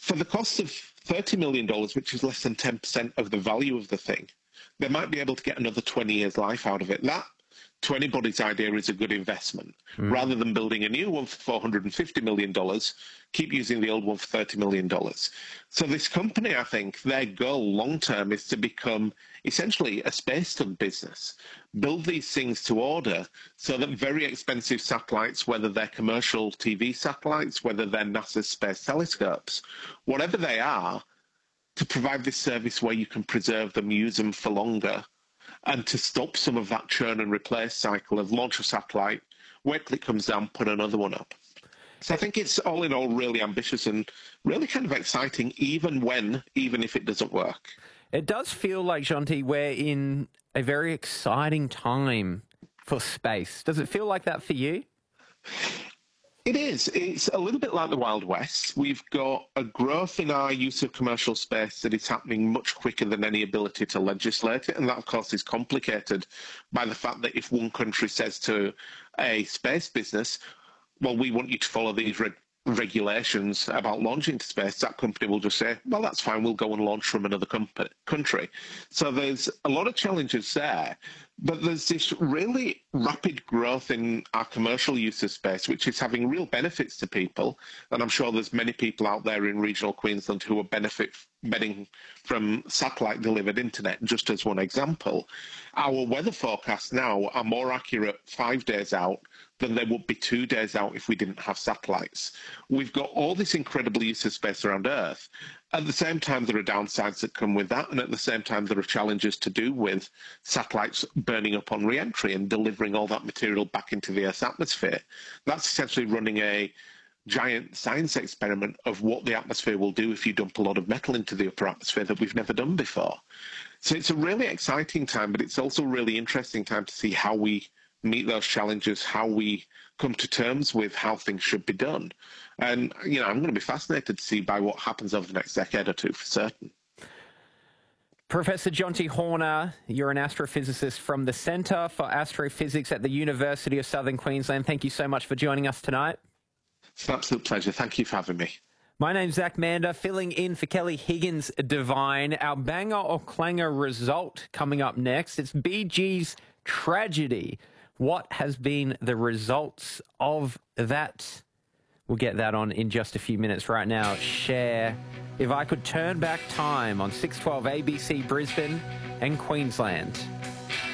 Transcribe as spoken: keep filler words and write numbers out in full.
for the cost of thirty million dollars, which is less than ten percent of the value of the thing, they might be able to get another twenty years life out of it. That, to anybody's idea, is a good investment. Mm. Rather than building a new one for four hundred fifty million dollars, keep using the old one for thirty million dollars. So this company, I think, their goal long-term is to become essentially a space-tug business. Build these things to order so that very expensive satellites, whether they're commercial T V satellites, whether they're NASA's space telescopes, whatever they are, to provide this service where you can preserve them, use them for longer, and to stop some of that churn and replace cycle of launch a satellite, wait till it comes down, put another one up. So I think it's all in all really ambitious and really kind of exciting, even when, even if it doesn't work. It does feel like, Jeanty, we're in a very exciting time for space. Does it feel like that for you? It is. It's a little bit like the Wild West. We've got a growth in our use of commercial space that is happening much quicker than any ability to legislate it. And that, of course, is complicated by the fact that if one country says to a space business, well, we want you to follow these reg- regulations about launching to space, that company will just say, well, that's fine, we'll go and launch from another comp- country. So there's a lot of challenges there. But there's this really rapid growth in our commercial use of space, which is having real benefits to people. And I'm sure there's many people out there in regional Queensland who are benefit, benefiting from satellite-delivered internet, just as one example. Our weather forecasts now are more accurate five days out than they would be two days out if we didn't have satellites. We've got all this incredible use of space around Earth. At the same time, there are downsides that come with that, and at the same time, there are challenges to do with satellites burning up on re-entry and delivering all that material back into the Earth's atmosphere. That's essentially running a giant science experiment of what the atmosphere will do if you dump a lot of metal into the upper atmosphere that we've never done before. So it's a really exciting time, but it's also a really interesting time to see how we meet those challenges, how we come to terms with how things should be done. And, you know, I'm going to be fascinated to see by what happens over the next decade or two for certain. Professor Jeanty Horner, you're an astrophysicist from the Centre for Astrophysics at the University of Southern Queensland. Thank you so much for joining us tonight. It's an absolute pleasure. Thank you for having me. My name's Zach Mander, filling in for Kelly Higgins Devine. Our banger or clanger result coming up next. It's B G's Tragedy. What has been the results of that? We'll get that on in just a few minutes. Right now, share If I Could Turn Back Time on six twelve A B C Brisbane and Queensland.